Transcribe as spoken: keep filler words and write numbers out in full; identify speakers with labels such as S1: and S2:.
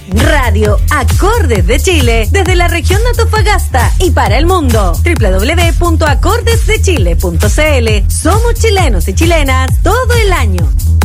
S1: Radio Acordes de Chile, desde la región de Antofagasta y para el mundo. doble u doble u doble u punto acordes de chile punto c l. Somos chilenos y chilenas todo el año.